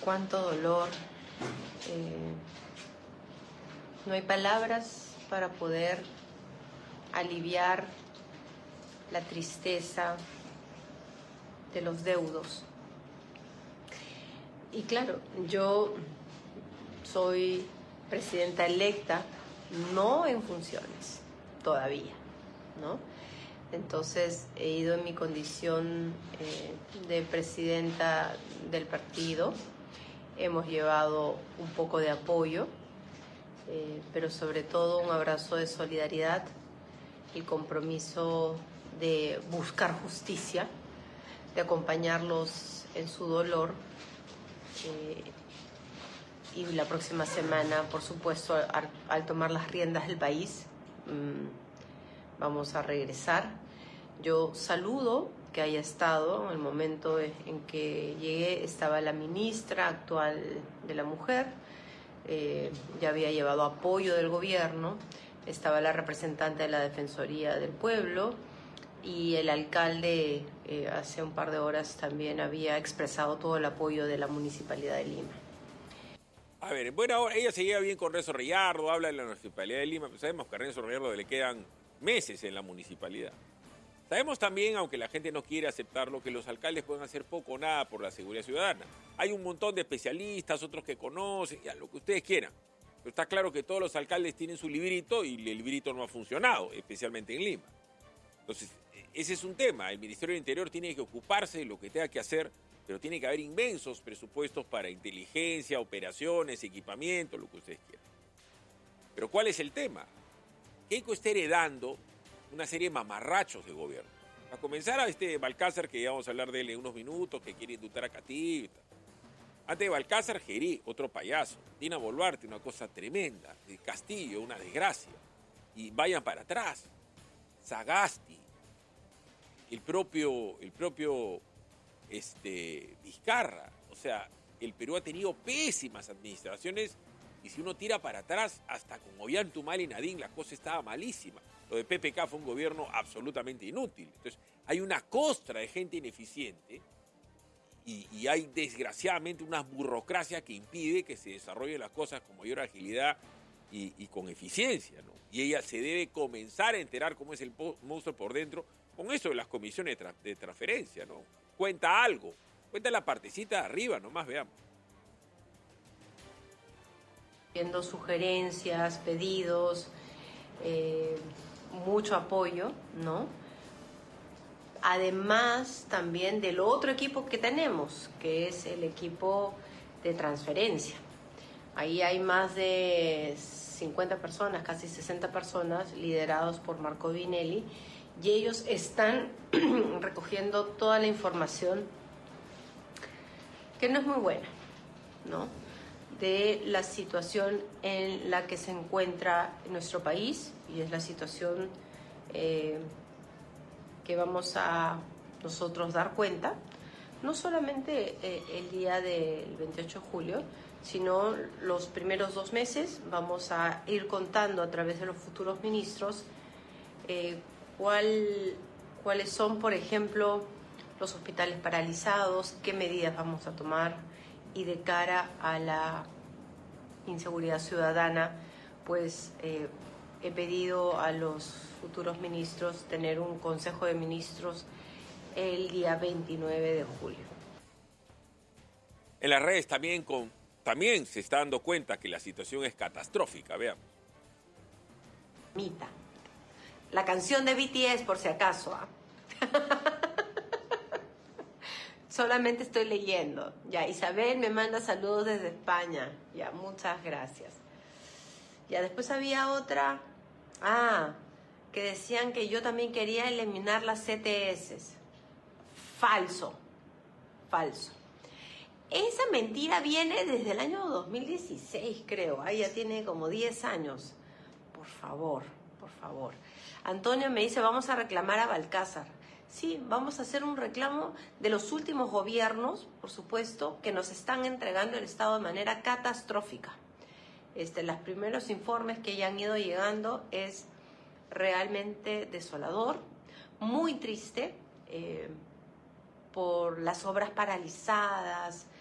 cuánto dolor. No hay palabras para poder aliviar la tristeza de los deudos. Y claro, yo soy presidenta electa, no en funciones todavía, ¿no? Entonces he ido en mi condición de presidenta del partido. Hemos llevado un poco de apoyo, pero sobre todo un abrazo de solidaridad, el compromiso de buscar justicia, de acompañarlos en su dolor. Y la próxima semana, por supuesto, al tomar las riendas del país, vamos a regresar. Yo saludo que haya estado, en el momento en que llegué, estaba la ministra actual de la Mujer, ya había llevado apoyo del gobierno, estaba la representante de la Defensoría del Pueblo y el alcalde hace un par de horas también había expresado todo el apoyo de la Municipalidad de Lima. A ver, bueno, ella se lleva bien con Renzo Reyardo, habla de la Municipalidad de Lima, pero sabemos que a Renzo Reyardo le quedan meses en la municipalidad. Sabemos también, aunque la gente no quiere aceptarlo, que los alcaldes pueden hacer poco o nada por la seguridad ciudadana. Hay un montón de especialistas, otros que conocen, ya, lo que ustedes quieran. Pero está claro que todos los alcaldes tienen su librito y el librito no ha funcionado, especialmente en Lima. Entonces, ese es un tema. El Ministerio del Interior tiene que ocuparse de lo que tenga que hacer, pero tiene que haber inmensos presupuestos para inteligencia, operaciones, equipamiento, lo que ustedes quieran. Pero ¿cuál es el tema? Keiko está heredando una serie de mamarrachos de gobierno. A comenzar a Balcázar, que ya vamos a hablar de él en unos minutos, que quiere indultar a Castillo y tal. Antes de Balcázar, Gerí, otro payaso. Dina Boluarte, una cosa tremenda. De Castillo, una desgracia. Y vayan para atrás. Sagasti. El propio Vizcarra. O sea, el Perú ha tenido pésimas administraciones y si uno tira para atrás, hasta con Ollantaytambo y Nadine la cosa estaba malísima. Lo de PPK fue un gobierno absolutamente inútil. Entonces, hay una costra de gente ineficiente y hay desgraciadamente una burocracia que impide que se desarrollen las cosas con mayor agilidad y con eficiencia, ¿no? Y ella se debe comenzar a enterar cómo es el monstruo por dentro con eso de las comisiones de transferencia, ¿no? Cuenta algo, cuenta la partecita de arriba, nomás veamos. Viendo sugerencias, pedidos, mucho apoyo, ¿no? Además también del otro equipo que tenemos, que es el equipo de transferencia. Ahí hay más de 50 personas, casi 60 personas, liderados por Marco Vinelli, y ellos están recogiendo toda la información que no es muy buena, ¿no?, de la situación en la que se encuentra nuestro país, y es la situación que vamos a nosotros dar cuenta, no solamente el día del 28 de julio, sino los primeros 2 meses. Vamos a ir contando a través de los futuros ministros cuáles son, por ejemplo, los hospitales paralizados, qué medidas vamos a tomar, y de cara a la inseguridad ciudadana, pues he pedido a los futuros ministros tener un consejo de ministros el día 29 de julio. En las redes también se está dando cuenta que la situación es catastrófica, veamos. Mita. La canción de BTS, por si acaso, ¿ah? Solamente estoy leyendo. Ya, Isabel me manda saludos desde España. Ya, muchas gracias. Ya, después había otra. Que decían que yo también quería eliminar las CTS. Falso. Esa mentira viene desde el año 2016, creo. Ya tiene como 10 años. Por favor. Antonio me dice, vamos a reclamar a Balcázar. Sí, vamos a hacer un reclamo de los últimos gobiernos, por supuesto, que nos están entregando el Estado de manera catastrófica. Los primeros informes que ya han ido llegando es realmente desolador, muy triste, por las obras paralizadas,